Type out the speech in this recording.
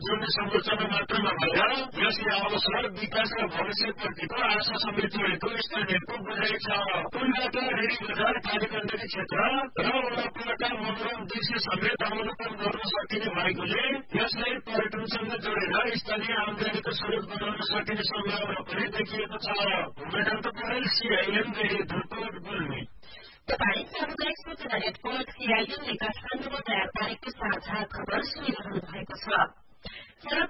जोड्ने संरचना मात्र नभएर यसले अवसर विकास र भविष्यप्रतिको आशा समेत जोडेको स्थानीयको बुझाइ छ। पुलबाट रेडी बजार कालीगण्डकी क्षेत्र र वडापुरका मनोरम दृश्य समेत अवलोकन गर्न सकिने भएकोले यसलाई पर्यटनसँग जोडेर स्थानीय आमदानीको स्रोत बनाउन सकिने सम्भावना पनि देखिएको छ। उमेदान्त परेल CIN रेडियो धुर्कोट गुल्मी। तपाईं सामुदायिक सूचना नेटवर्क CIN ले काठमाडौँमा तयार पारेको साझा खबर सुनिरहनु भएको छ।